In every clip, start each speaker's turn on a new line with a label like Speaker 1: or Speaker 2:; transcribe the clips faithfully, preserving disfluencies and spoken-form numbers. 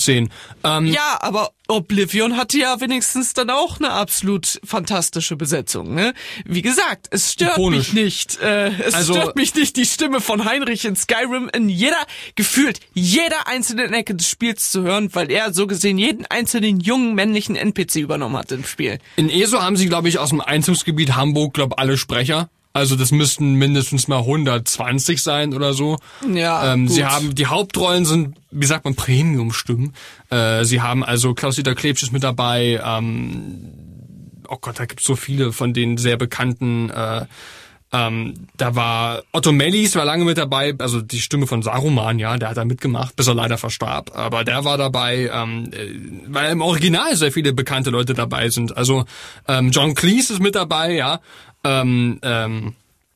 Speaker 1: fünfzehn. Ähm,
Speaker 2: ja, aber Oblivion hatte ja wenigstens dann auch eine absolut fantastische Besetzung, ne? Wie gesagt, es stört
Speaker 1: ikonisch.
Speaker 2: mich nicht. Äh, es
Speaker 1: Also,
Speaker 2: stört mich nicht, die Stimme von Heinrich in Skyrim in jeder, gefühlt jeder einzelnen Ecke des Spiels zu hören, weil er so gesehen jeden einzelnen jungen männlichen N P C übernommen hat im Spiel.
Speaker 1: In E S O haben sie, glaube ich, aus dem Einzugsgebiet Hamburg, glaube alle Sprecher. Also das müssten mindestens mal hundertzwanzig sein oder so.
Speaker 2: Ja,
Speaker 1: ähm,
Speaker 2: gut.
Speaker 1: Sie haben, die Hauptrollen sind, wie sagt man, Premium-Stimmen. Äh, sie haben also Klaus-Dieter Klebsch ist mit dabei. Ähm, oh Gott, da gibt's so viele von den sehr bekannten. Äh, ähm, da war Otto Mellies war lange mit dabei, also die Stimme von Saruman, ja, der hat da mitgemacht, bis er leider verstarb. Aber der war dabei, ähm, weil im Original sehr viele bekannte Leute dabei sind. Also ähm, John Cleese ist mit dabei, ja. Ähm, ähm,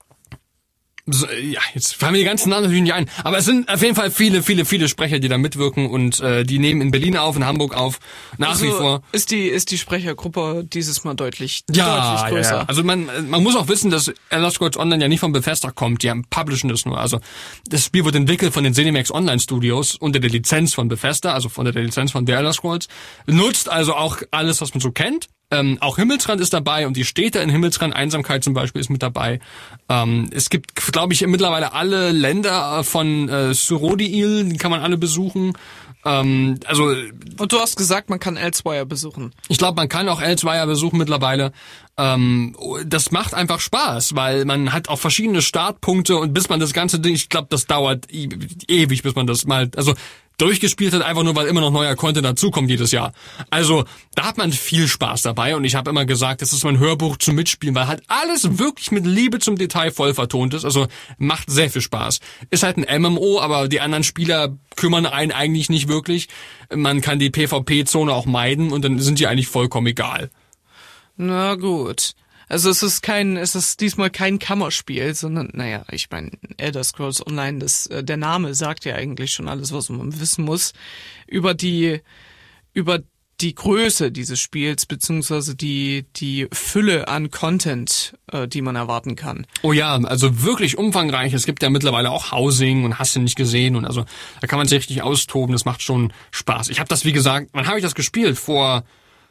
Speaker 1: so, ja, jetzt fallen mir die ganzen Namen natürlich nicht ein. Aber es sind auf jeden Fall viele, viele, viele Sprecher, die da mitwirken und äh, die nehmen in Berlin auf, in Hamburg auf, nach
Speaker 2: also
Speaker 1: wie vor.
Speaker 2: Ist die ist die Sprechergruppe dieses Mal deutlich,
Speaker 1: Ja,
Speaker 2: deutlich größer.
Speaker 1: ja, ja. Also man man muss auch wissen, dass Elder Scrolls Online ja nicht von Bethesda kommt, die haben publishen das nur. Also das Spiel wird entwickelt von den ZeniMax Online Studios unter der Lizenz von Bethesda, also unter der Lizenz von The Elder Scrolls. Nutzt also auch alles, was man so kennt. Ähm, auch Himmelsrand ist dabei und die Städte in Himmelsrand, Einsamkeit zum Beispiel, ist mit dabei. Ähm, es gibt, glaube ich, mittlerweile alle Länder von äh, Surodiil, die kann man alle besuchen. Ähm, also
Speaker 2: Und du hast gesagt, man kann Elsewhere besuchen.
Speaker 1: ich glaube, man kann auch Elsewhere besuchen mittlerweile. Ähm, das macht einfach Spaß, weil man hat auch verschiedene Startpunkte und bis man das ganze Ding, ich glaube, das dauert e- ewig, bis man das mal, also durchgespielt hat, einfach nur, weil immer noch neuer Content dazukommt jedes Jahr. Also da hat man viel Spaß dabei und ich habe immer gesagt, das ist mein Hörbuch zum Mitspielen, weil halt alles wirklich mit Liebe zum Detail voll vertont ist. Also macht sehr viel Spaß. Ist halt ein M M O, aber die anderen Spieler kümmern einen eigentlich nicht wirklich. Man kann die PvP-Zone auch meiden und dann sind die eigentlich vollkommen egal.
Speaker 2: Na gut. Also es ist kein, es ist diesmal kein Kammerspiel, sondern, naja, ich meine, Elder Scrolls Online, das, äh, der Name sagt ja eigentlich schon alles, was man wissen muss über die, über die Größe dieses Spiels, beziehungsweise die, die Fülle an Content, äh, die man erwarten kann.
Speaker 1: Oh ja, also wirklich umfangreich. Es gibt ja mittlerweile auch Housing und hast du nicht gesehen und also da kann man sich richtig austoben. Das macht schon Spaß. Ich habe das, wie gesagt, wann habe ich das gespielt? Vor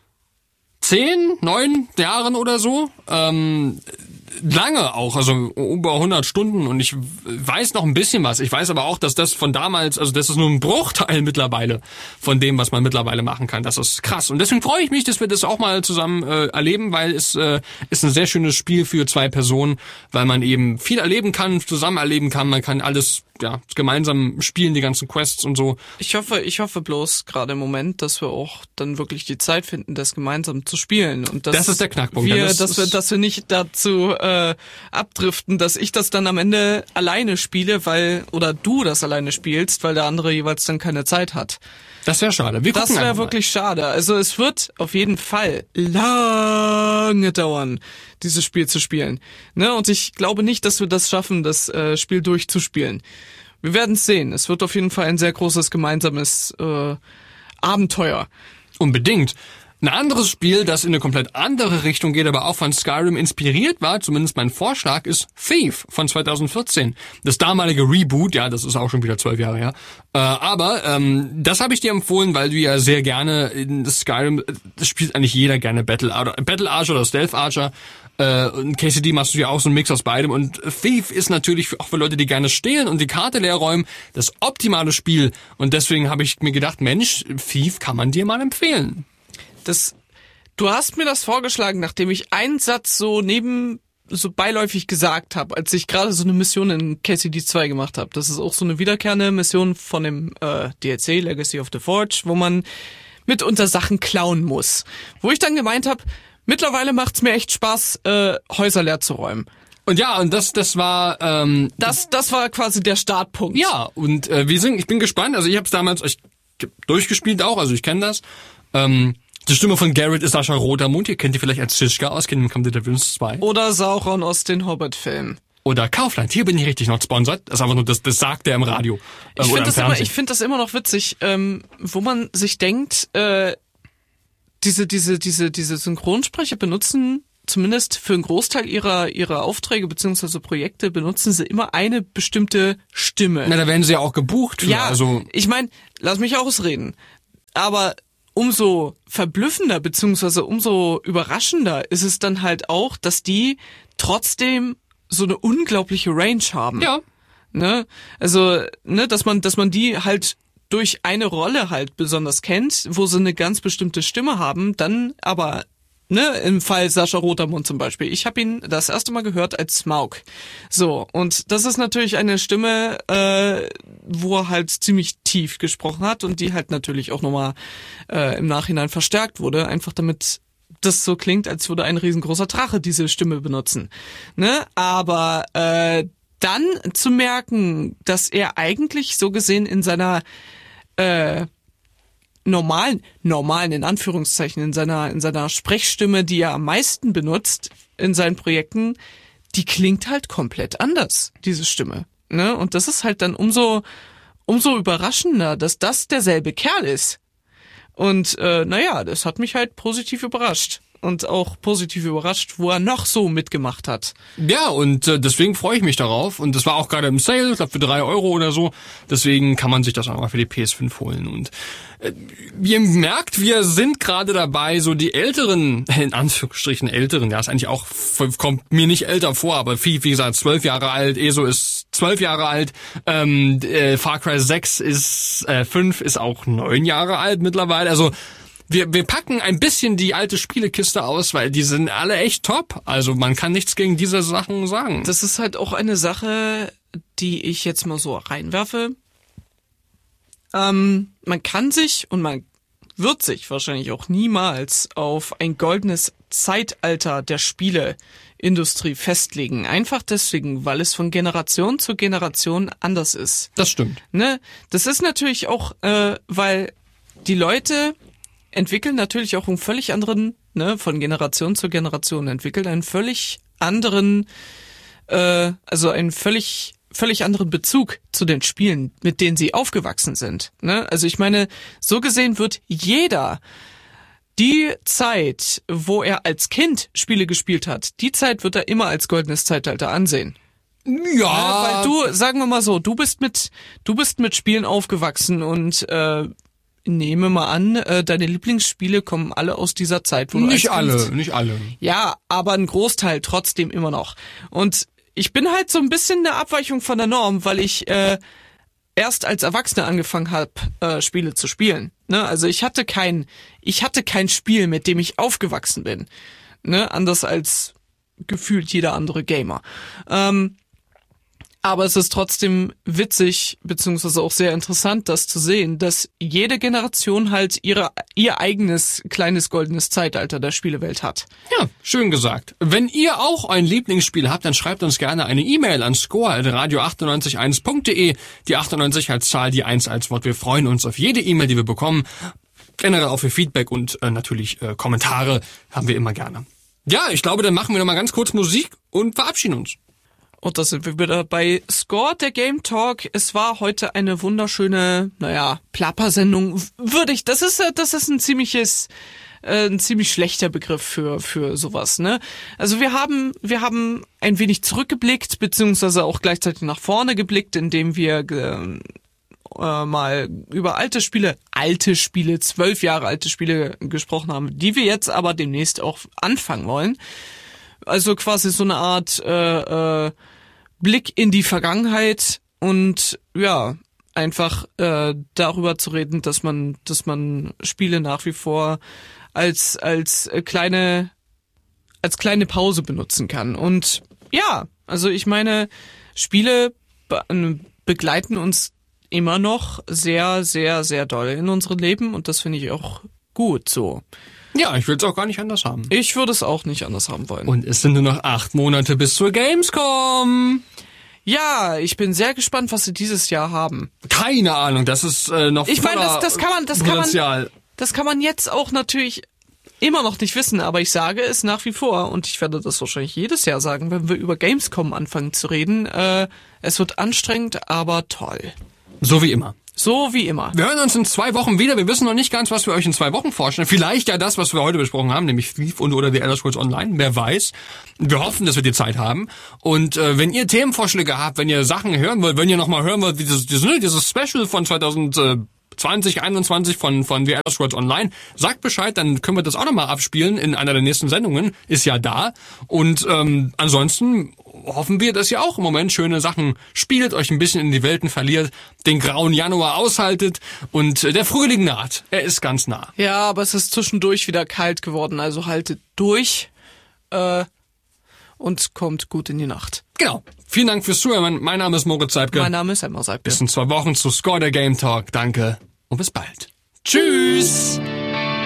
Speaker 1: zehn, neun Jahren oder so. Ähm, lange auch, also über hundert Stunden und ich weiß noch ein bisschen was. Ich weiß aber auch, dass das von damals, also das ist nur ein Bruchteil mittlerweile von dem, was man mittlerweile machen kann. Das ist krass und deswegen freue ich mich, dass wir das auch mal zusammen äh, erleben, weil es äh, ist ein sehr schönes Spiel für zwei Personen, weil man eben viel erleben kann, zusammen erleben kann, man kann alles ja gemeinsam spielen, die ganzen Quests und so.
Speaker 2: Ich hoffe, ich hoffe bloß gerade im Moment, dass wir auch dann wirklich die Zeit finden, das gemeinsam zu spielen und dass
Speaker 1: Das ist der Knackpunkt.
Speaker 2: Wir,
Speaker 1: Das
Speaker 2: dass wir,
Speaker 1: ist-
Speaker 2: dass wir nicht dazu äh, abdriften, dass ich das dann am Ende alleine spiele, weil oder du das alleine spielst, weil der andere jeweils dann keine Zeit hat.
Speaker 1: Das wäre schade. Wir
Speaker 2: Das
Speaker 1: gucken
Speaker 2: wäre
Speaker 1: einfach mal.
Speaker 2: wirklich schade. Also es wird auf jeden Fall lange dauern, dieses Spiel zu spielen. Ne? Und ich glaube nicht, dass wir das schaffen, das äh, Spiel durchzuspielen. Wir werden es sehen. Es wird auf jeden Fall ein sehr großes gemeinsames äh, Abenteuer.
Speaker 1: Unbedingt. Ein anderes Spiel, das in eine komplett andere Richtung geht, aber auch von Skyrim inspiriert war, zumindest mein Vorschlag, ist Thief von zweitausendvierzehn. Das damalige Reboot, ja, das ist auch schon wieder zwölf Jahre her. Äh, aber ähm, das habe ich dir empfohlen, weil du ja sehr gerne in Skyrim, das spielt eigentlich jeder gerne Battle, oder Battle Archer oder Stealth Archer. Äh, und K C D machst du ja auch so einen Mix aus beidem. Und Thief ist natürlich auch für Leute, die gerne stehlen und die Karte leer räumen, das optimale Spiel. Und deswegen habe ich mir gedacht, Mensch, Thief kann man dir mal empfehlen.
Speaker 2: Das, du hast mir das vorgeschlagen, nachdem ich einen Satz so neben so beiläufig gesagt habe, als ich gerade so eine Mission in K C D zwei gemacht habe. Das ist auch so eine wiederkehrende Mission von dem äh, D L C Legacy of the Forge, wo man mitunter Sachen klauen muss. Wo ich dann gemeint habe, mittlerweile macht's mir echt Spaß, äh, Häuser leer zu räumen.
Speaker 1: Und ja, und das das war ähm,
Speaker 2: Das das war quasi der Startpunkt.
Speaker 1: ja, und äh, wir sind, ich bin gespannt, also ich habe es damals ich, durchgespielt auch, also ich kenne das. Ähm, die Stimme von Garrett ist Sascha Rotermund, ihr kennt die vielleicht als Zischka aus, kennt den Kampf der Winds zwei.
Speaker 2: Oder Sauron aus den Hobbit-Filmen.
Speaker 1: Oder Kaufland, hier bin ich richtig noch sponsert. Das ist einfach nur, das, das sagt er im Radio. Äh,
Speaker 2: Ich
Speaker 1: oder
Speaker 2: finde
Speaker 1: im
Speaker 2: das, immer,
Speaker 1: Fernsehen.
Speaker 2: ich find das immer noch witzig, ähm, wo man sich denkt, äh, diese, diese, diese, diese Synchronsprecher benutzen, zumindest für einen Großteil ihrer, ihrer Aufträge bzw. Projekte, benutzen sie immer eine bestimmte Stimme.
Speaker 1: Na, da werden sie ja auch gebucht für,
Speaker 2: ja,
Speaker 1: also
Speaker 2: ich meine, lass mich ausreden. aber umso verblüffender beziehungsweise umso überraschender ist es dann halt auch, dass die trotzdem so eine unglaubliche Range haben.
Speaker 1: Ja.
Speaker 2: Ne? Also, ne, dass man, dass man die halt durch eine Rolle halt besonders kennt, wo sie eine ganz bestimmte Stimme haben, dann aber, ne, im Fall Sascha Rotermund zum Beispiel. Ich habe ihn das erste Mal gehört als Smaug. So, und das ist natürlich eine Stimme, äh, wo er halt ziemlich tief gesprochen hat und die halt natürlich auch nochmal äh, im Nachhinein verstärkt wurde, einfach damit das so klingt, als würde ein riesengroßer Drache diese Stimme benutzen. Ne? Aber äh, dann zu merken, dass er eigentlich so gesehen in seiner äh, normalen, normalen in Anführungszeichen, in seiner in seiner Sprechstimme, die er am meisten benutzt in seinen Projekten, die klingt halt komplett anders, diese Stimme. Ne? Und das ist halt dann umso umso überraschender, dass das derselbe Kerl ist. Und äh, naja, das hat mich halt positiv überrascht. Und auch positiv überrascht, wo er noch so mitgemacht hat.
Speaker 1: Ja, und äh, deswegen freue ich mich darauf. Und das war auch gerade im Sale, ich glaube für drei Euro oder so. Deswegen kann man sich das auch mal für die P S fünf holen. Und äh, ihr merkt, wir sind gerade dabei, so die älteren, in Anführungsstrichen älteren, ja, ist eigentlich auch, kommt mir nicht älter vor, aber viel, wie gesagt, zwölf Jahre alt, E S O ist zwölf Jahre alt, ähm, äh, Far Cry sechs ist, äh, fünf ist auch neun Jahre alt mittlerweile. Also Wir, wir packen ein bisschen die alte Spielekiste aus, weil die sind alle echt top. Also man kann nichts gegen diese Sachen sagen.
Speaker 2: Das ist halt auch eine Sache, die ich jetzt mal so reinwerfe. Ähm, man kann sich und man wird sich wahrscheinlich auch niemals auf ein goldenes Zeitalter der Spieleindustrie festlegen. Einfach deswegen, weil es von Generation zu Generation anders ist.
Speaker 1: Das stimmt.
Speaker 2: Ne? Das ist natürlich auch, äh, weil die Leute entwickeln natürlich auch einen völlig anderen, ne, von Generation zu Generation entwickeln einen völlig anderen, äh, also einen völlig völlig anderen Bezug zu den Spielen, mit denen sie aufgewachsen sind. Ne? Also ich meine, so gesehen wird jeder die Zeit, wo er als Kind Spiele gespielt hat, die Zeit wird er immer als goldenes Zeitalter ansehen.
Speaker 1: Ja,
Speaker 2: ja, weil du, sagen wir mal so, du bist mit, du bist mit Spielen aufgewachsen und äh, nehme mal an, äh, deine Lieblingsspiele kommen alle aus dieser Zeit, wo du
Speaker 1: nicht alle,
Speaker 2: kannst.
Speaker 1: nicht alle.
Speaker 2: Ja, aber ein Großteil trotzdem immer noch. Und ich bin halt so ein bisschen eine Abweichung von der Norm, weil ich äh, erst als Erwachsener angefangen habe, äh, Spiele zu spielen. Ne? Also ich hatte kein, ich hatte kein Spiel, mit dem ich aufgewachsen bin. Ne? Anders als gefühlt jeder andere Gamer. Ähm, Aber es ist trotzdem witzig, beziehungsweise auch sehr interessant, das zu sehen, dass jede Generation halt ihre, ihr eigenes kleines goldenes Zeitalter der Spielewelt hat.
Speaker 1: Ja, schön gesagt. Wenn ihr auch ein Lieblingsspiel habt, dann schreibt uns gerne eine E-Mail an score at radio achtundneunzig eins punkt de. Die achtundneunzig als Zahl, die eins als Wort. Wir freuen uns auf jede E-Mail, die wir bekommen. Generell auch für Feedback und äh, natürlich äh, Kommentare haben wir immer gerne. Ja, ich glaube, dann machen wir noch mal ganz kurz Musik und verabschieden uns.
Speaker 2: Und da sind wir wieder bei Score, der Game Talk. Es war heute eine wunderschöne, naja, Plappersendung. Würde ich, das ist, das ist ein ziemliches, äh, ein ziemlich schlechter Begriff für, für sowas, ne? Also wir haben, wir haben ein wenig zurückgeblickt, beziehungsweise auch gleichzeitig nach vorne geblickt, indem wir, äh, äh, mal über alte Spiele, alte Spiele, zwölf Jahre alte Spiele gesprochen haben, die wir jetzt aber demnächst auch anfangen wollen. Also quasi so eine Art äh, äh, Blick in die Vergangenheit und ja, einfach äh, darüber zu reden, dass man, dass man Spiele nach wie vor als als kleine als kleine Pause benutzen kann. Und ja, also ich meine, Spiele be- begleiten uns immer noch sehr, sehr, sehr doll in unserem Leben und das finde ich auch gut so.
Speaker 1: Ja, ich will es auch gar nicht anders haben.
Speaker 2: Ich würde es auch nicht anders haben wollen.
Speaker 1: Und es sind nur noch acht Monate bis zur Gamescom.
Speaker 2: Ja, ich bin sehr gespannt, was sie dieses Jahr haben.
Speaker 1: Keine Ahnung, das ist äh, noch
Speaker 2: Ich meine, das, das kann man, das kann
Speaker 1: Potenzial.
Speaker 2: man, das kann man jetzt auch natürlich immer noch nicht wissen, aber ich sage es nach wie vor und ich werde das wahrscheinlich jedes Jahr sagen, wenn wir über Gamescom anfangen zu reden. Äh, es wird anstrengend, aber toll.
Speaker 1: So wie immer.
Speaker 2: So wie immer.
Speaker 1: Wir hören uns in zwei Wochen wieder. Wir wissen noch nicht ganz, was wir euch in zwei Wochen vorstellen. Vielleicht ja das, was wir heute besprochen haben, nämlich Thief und oder The Elder Scrolls Online. Wer weiß. Wir hoffen, dass wir die Zeit haben. Und äh, wenn ihr Themenvorschläge habt, wenn ihr Sachen hören wollt, wenn ihr nochmal hören wollt, wie dieses, dieses, dieses Special von zwanzig zwanzig einundzwanzig von von The Elder Scrolls Online. Sagt Bescheid, dann können wir das auch nochmal abspielen in einer der nächsten Sendungen. Ist ja da. Und ähm, ansonsten hoffen wir, dass ihr auch im Moment schöne Sachen spielt, euch ein bisschen in die Welten verliert, den grauen Januar aushaltet und der Frühling naht. Er ist ganz nah.
Speaker 2: Ja, aber es ist zwischendurch wieder kalt geworden, also haltet durch äh, und kommt gut in die Nacht.
Speaker 1: Genau. Vielen Dank fürs Zuhören. Mein Name ist Moritz Seibke.
Speaker 2: Mein Name ist Emma Seibke.
Speaker 1: Bis in zwei Wochen zu Score der Game Talk. Danke und bis bald. Tschüss!